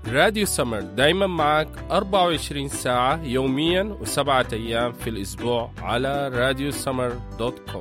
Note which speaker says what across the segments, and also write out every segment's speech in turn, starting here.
Speaker 1: راديو سمر دايما معك 24 ساعة يوميا و7 أيام في الأسبوع على radiosummer.com.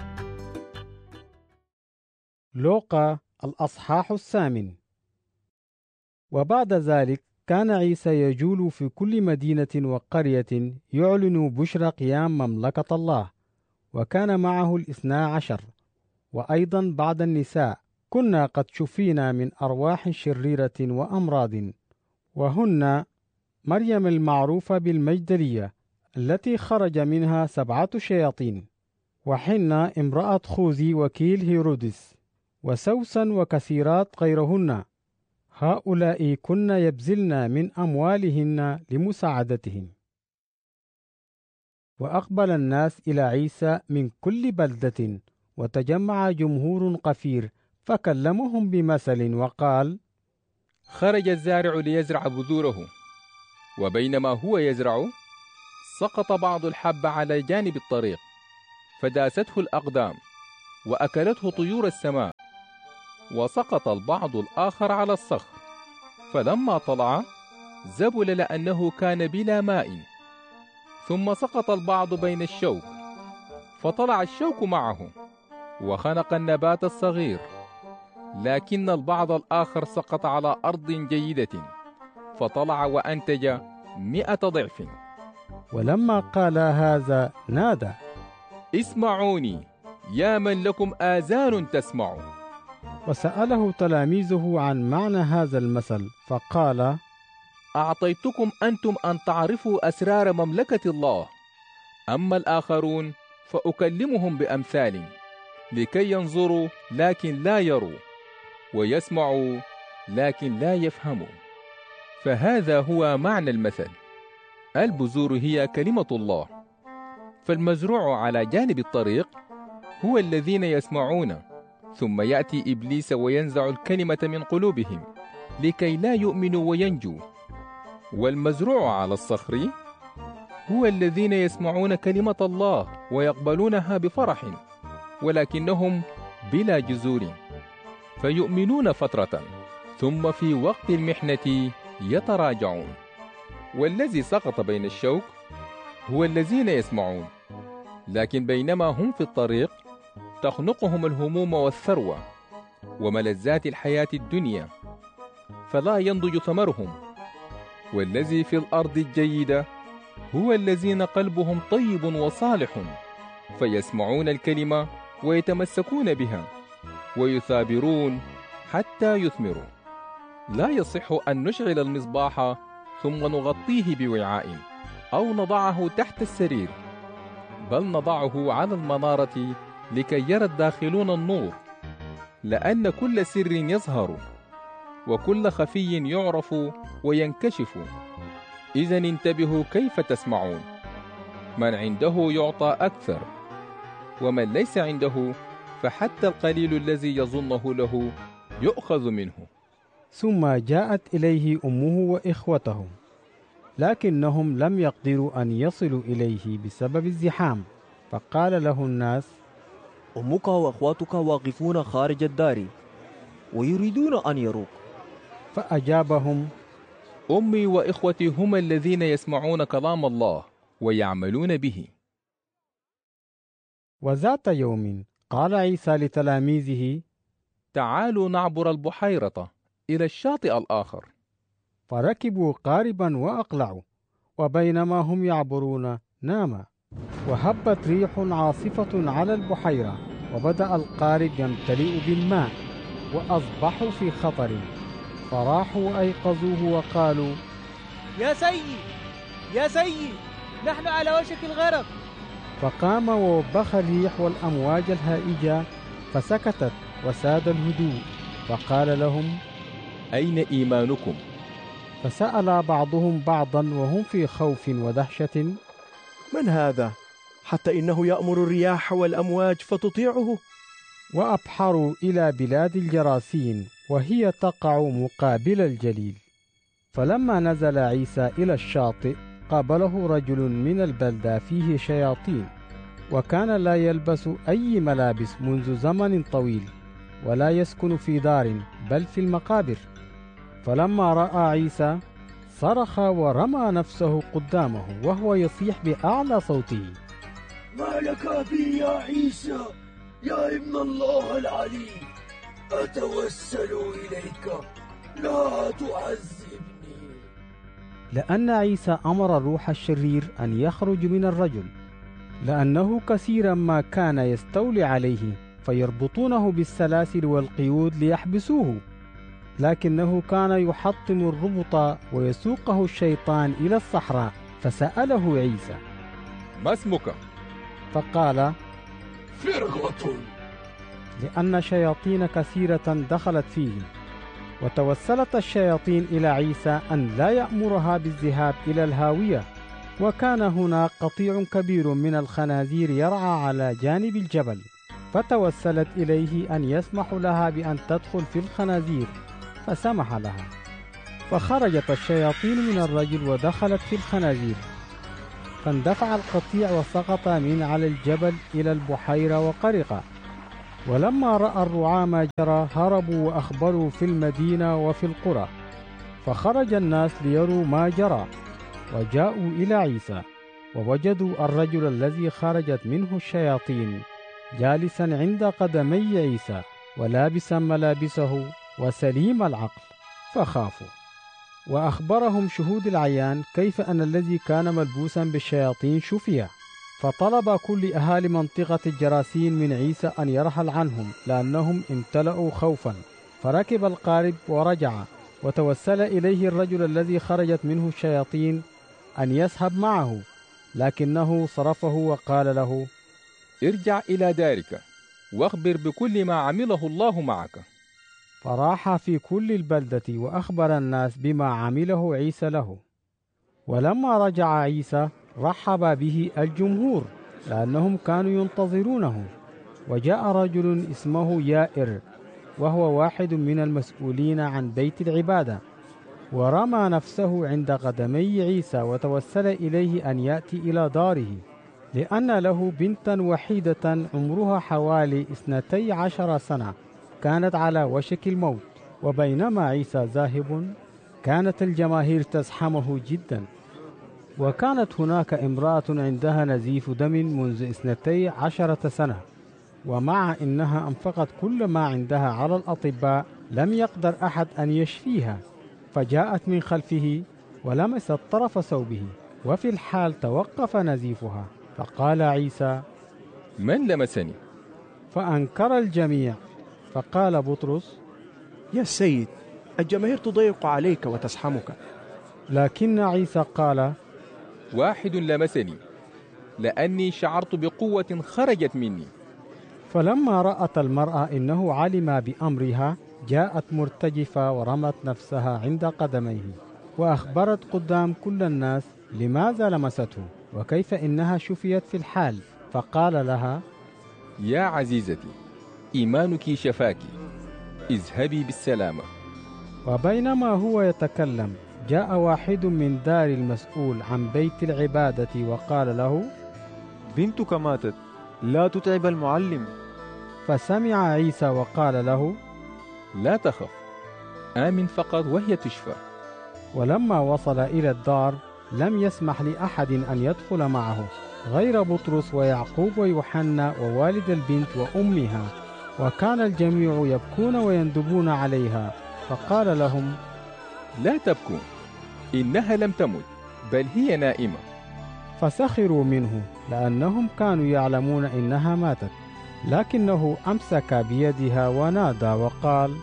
Speaker 2: لوقا الأصحاح 8. وبعد ذلك كان عيسى يجول في كل مدينة وقرية يعلن بشرى قيام مملكة الله، وكان معه 12، وأيضا بعض النساء كنا قد شفينا من أرواح شريرة وأمراض، وهن مريم المعروفة بالمجدلية التي خرج منها 7 شياطين، وحنا امرأة خوذي وكيل هيرودس، وسوسن وكثيرات غيرهن. هؤلاء كن يبذلن من أموالهن لمساعدتهم. وأقبل الناس إلى عيسى من كل بلدة، وتجمع جمهور قفير، فكلمهم بمثل وقال:
Speaker 3: خرج الزارع ليزرع بذوره، وبينما هو يزرع سقط بعض الحب على جانب الطريق، فداسته الأقدام وأكلته طيور السماء. وسقط البعض الآخر على الصخر، فلما طلع زبل لأنه كان بلا ماء. ثم سقط البعض بين الشوك، فطلع الشوك معه وخنق النبات الصغير. لكن البعض الآخر سقط على أرض جيدة، فطلع وأنتج 100 ضعف.
Speaker 2: ولما قال هذا نادى:
Speaker 3: اسمعوني يا من لكم آذان تسمعوا.
Speaker 2: وسأله تلاميذه عن معنى هذا المثل، فقال:
Speaker 3: أعطيتكم أنتم أن تعرفوا أسرار مملكة الله، أما الآخرون فأكلمهم بأمثال، لكي ينظروا لكن لا يروا، ويسمعوا لكن لا يفهموا. فهذا هو معنى المثل. البذور هي كلمة الله، فالمزروع على جانب الطريق هو الذين يسمعون، ثم يأتي إبليس وينزع الكلمة من قلوبهم لكي لا يؤمنوا وينجوا. والمزروع على الصخر هو الذين يسمعون كلمة الله ويقبلونها بفرح، ولكنهم بلا جذور، فيؤمنون فترة، ثم في وقت المحنة يتراجعون. والذي سقط بين الشوك هو الذين يسمعون، لكن بينما هم في الطريق تخنقهم الهموم والثروة وملذات الحياة الدنيا، فلا ينضج ثمرهم. والذي في الأرض الجيدة هو الذين قلبهم طيب وصالح، فيسمعون الكلمة ويتمسكون بها ويثابرون حتى يثمروا. لا يصح أن نشعل المصباح ثم نغطيه بوعاء أو نضعه تحت السرير، بل نضعه على المنارة لكي يرى الداخلون النور، لأن كل سر يظهر وكل خفي يعرف وينكشف. إذن انتبهوا كيف تسمعون. من عنده يعطى أكثر، ومن ليس عنده فحتى القليل الذي يظنه له يؤخذ منه.
Speaker 2: ثم جاءت إليه أمه وإخوته، لكنهم لم يقدروا أن يصلوا إليه بسبب الزحام. فقال له الناس:
Speaker 4: أمك وأخواتك واقفون خارج الدار ويريدون أن يروك.
Speaker 2: فأجابهم:
Speaker 3: أمي وإخوتي هم الذين يسمعون كلام الله ويعملون به.
Speaker 2: وذات يوم قال عيسى لتلاميذه:
Speaker 3: تعالوا نعبر البحيرة إلى الشاطئ الآخر.
Speaker 2: فركبوا قاربا وأقلعوا، وبينما هم يعبرون ناما، وهبت ريح عاصفة على البحيرة، وبدأ القارب يمتلئ بالماء، وأصبحوا في خطر. فراحوا وأيقظوه وقالوا:
Speaker 5: يا سيد يا سيد، نحن على وشك الغرق.
Speaker 2: فقام ووبخ الريح والأمواج الهائجة، فسكتت وساد الهدوء. فقال لهم:
Speaker 3: أين إيمانكم؟
Speaker 2: فسأل بعضهم بعضا وهم في خوف ودهشة:
Speaker 6: من هذا حتى إنه يأمر الرياح والأمواج فتطيعه؟
Speaker 2: وأبحروا إلى بلاد الجراسين، وهي تقع مقابل الجليل. فلما نزل عيسى إلى الشاطئ قابله رجل من البلدة فيه شياطين، وكان لا يلبس أي ملابس منذ زمن طويل، ولا يسكن في دار بل في المقابر. فلما رأى عيسى صرخ ورمى نفسه قدامه وهو يصيح بأعلى صوته:
Speaker 7: ما لك بي يا عيسى يا ابن الله العلي؟ أتوسل إليك لا تعذبني.
Speaker 2: لأن عيسى أمر الروح الشرير أن يخرج من الرجل، لأنه كثيرا ما كان يستولي عليه فيربطونه بالسلاسل والقيود ليحبسوه، لكنه كان يحطم الربط ويسوقه الشيطان إلى الصحراء. فسأله عيسى:
Speaker 3: ما اسمك؟
Speaker 2: فقال:
Speaker 7: فرغة،
Speaker 2: لأن شياطين كثيرة دخلت فيه. وتوسلت الشياطين إلى عيسى أن لا يأمرها بالذهاب إلى الهاوية، وكان هناك قطيع كبير من الخنازير يرعى على جانب الجبل، فتوسلت إليه أن يسمح لها بأن تدخل في الخنازير، فسمح لها. فخرجت الشياطين من الرجل ودخلت في الخنازير، فاندفع القطيع وسقط من على الجبل إلى البحيرة وغرق. ولما رأى الرعاة ما جرى هربوا وأخبروا في المدينة وفي القرى، فخرج الناس ليروا ما جرى، وجاءوا إلى عيسى ووجدوا الرجل الذي خرجت منه الشياطين جالسا عند قدمي عيسى ولابسا ملابسه وسليم العقل، فخافوا. وأخبرهم شهود العيان كيف أن الذي كان ملبوسا بالشياطين شفي. فطلب كل أهالي منطقة الجراسين من عيسى أن يرحل عنهم، لأنهم امتلأوا خوفا. فركب القارب ورجع، وتوسل إليه الرجل الذي خرجت منه الشياطين أن يذهب معه، لكنه صرفه وقال له:
Speaker 3: ارجع إلى دارك واخبر بكل ما عمله الله معك.
Speaker 2: فراح في كل البلدة وأخبر الناس بما عمله عيسى له. ولما رجع عيسى رحب به الجمهور، لأنهم كانوا ينتظرونه. وجاء رجل اسمه يائر، وهو واحد من المسؤولين عن بيت العبادة، ورمى نفسه عند قدمي عيسى وتوسل إليه أن يأتي إلى داره، لأن له بنتا وحيدة عمرها حوالي 12 سنة، كانت على وشك الموت. وبينما عيسى ذاهب كانت الجماهير تزحمه جدا. وكانت هناك امرأة عندها نزيف دم منذ 12 سنة، ومع إنها أنفقت كل ما عندها على الأطباء لم يقدر أحد أن يشفيها. فجاءت من خلفه ولمست طرف ثوبه، وفي الحال توقف نزيفها. فقال عيسى:
Speaker 3: من لمسني؟
Speaker 2: فأنكر الجميع. فقال بطرس:
Speaker 6: يا سيد، الجماهير تضيق عليك وتزحمك.
Speaker 2: لكن عيسى قال:
Speaker 3: واحد لمسني، لأني شعرت بقوة خرجت مني.
Speaker 2: فلما رأت المرأة إنه علم بأمرها جاءت مرتجفة ورمت نفسها عند قدميه، وأخبرت قدام كل الناس لماذا لمسته وكيف إنها شفيت في الحال. فقال لها:
Speaker 3: يا عزيزتي، إيمانك شفاك، اذهبي بالسلامة.
Speaker 2: وبينما هو يتكلم جاء واحد من دار المسؤول عن بيت العبادة وقال له:
Speaker 8: بنتك ماتت، لا تتعب المعلم.
Speaker 2: فسمع عيسى وقال له:
Speaker 3: لا تخف، آمن فقط وهي تشفى.
Speaker 2: ولما وصل إلى الدار لم يسمح لأحد أن يدخل معه غير بطرس ويعقوب ويوحنا ووالد البنت وأمها، وكان الجميع يبكون ويندبون عليها. فقال لهم:
Speaker 3: لا تبكوا، إنها لم تمت بل هي نائمة.
Speaker 2: فسخروا منه لأنهم كانوا يعلمون إنها ماتت، لكنه أمسك بيدها ونادى وقال: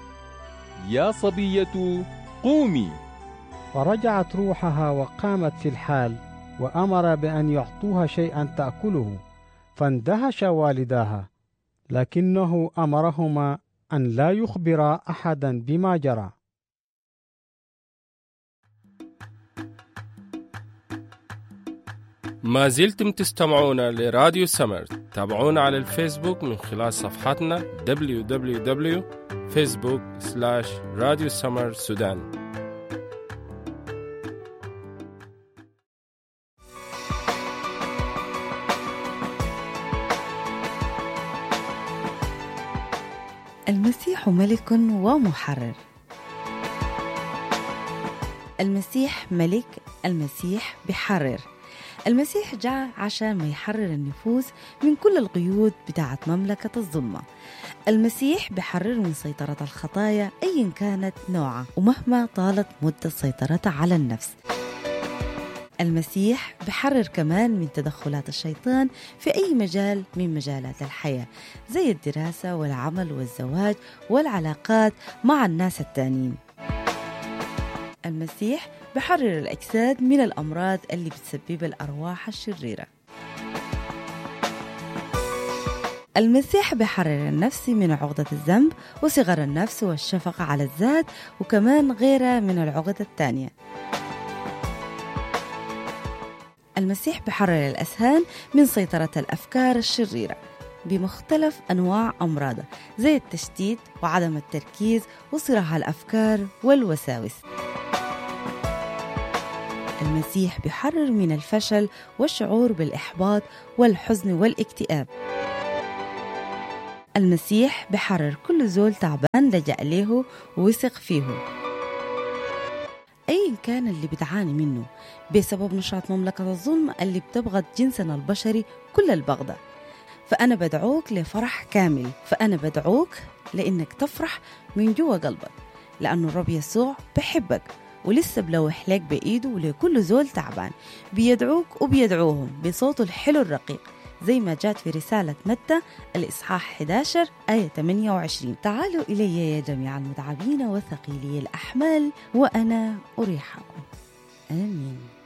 Speaker 3: يا صبية قومي.
Speaker 2: فرجعت روحها وقامت في الحال، وأمر بأن يعطوها شيئا تأكله. فاندهش والداها، لكنه أمرهما أن لا يخبرا أحدا بما جرى.
Speaker 1: ما زلتم تستمعون لراديو سمر. تابعونا على الفيسبوك من خلال صفحتنا www.facebook.com/راديو سمر سودان.
Speaker 9: المسيح ملك ومحرر. المسيح ملك، المسيح بحرر. المسيح جاء عشان ما يحرر النفوس من كل القيود بتاعت مملكة الظلمة. المسيح بحرر من سيطرة الخطايا أيا كانت نوعها ومهما طالت مدة سيطرتها على النفس. المسيح بحرر كمان من تدخلات الشيطان في أي مجال من مجالات الحياة، زي الدراسة والعمل والزواج والعلاقات مع الناس التانيين. المسيح بحرر الأجساد من الأمراض اللي بتسبب الأرواح الشريرة. المسيح بحرر النفس من عقدة الذنب وصغر النفس والشفقة على الذات وكمان غيرها من العقد التانية. المسيح بحرر الأذهان من سيطرة الأفكار الشريرة بمختلف أنواع أمراضها، زي التشتيت وعدم التركيز وصراع الأفكار والوساوس. المسيح بحرر من الفشل والشعور بالإحباط والحزن والاكتئاب. المسيح بحرر كل زول تعبان لجأ له ووثق فيه أي كان اللي بتعاني منه بسبب نشاط مملكة الظلم اللي بتبغض جنسنا البشري كل البغضة. فأنا بدعوك لفرح كامل، فأنا بدعوك لأنك تفرح من جوا قلبك، لأنه الرب يسوع بحبك ولسه بلوح لك بإيده ولكل زول تعبان. بيدعوك وبيدعوهم بصوته الحلو الرقيق، زي ما جات في رسالة متى الإصحاح 11 آية 28: تعالوا إلي يا جميع المتعبين وثقيلي الأحمال وأنا أريحكم. آمين.